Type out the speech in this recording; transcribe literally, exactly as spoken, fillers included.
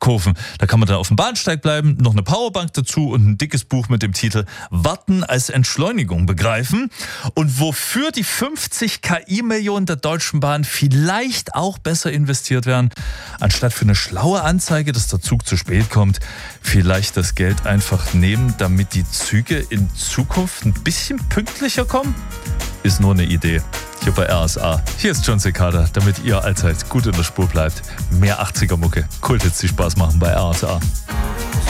kaufen. Da kann man dann auf dem Bahnsteig bleiben, noch eine Powerbank dazu und ein dickes Buch mit dem Titel Warten als Entschleunigung begreifen. Und wofür die fünfzig K I-Millionen der Deutschen Bahn vielleicht auch besser investiert werden, anstatt für eine schlaue Anzeige, dass der Zug zu spät kommt, vielleicht das Geld einfach nehmen, damit die Züge in Zukunft ein bisschen pünktlicher kommen? Ist nur eine Idee. Hier bei R S A. Hier ist John Cicada, damit ihr allzeit gut in der Spur bleibt. Mehr achtziger Mucke. Kulthits, die Spaß machen bei R S A.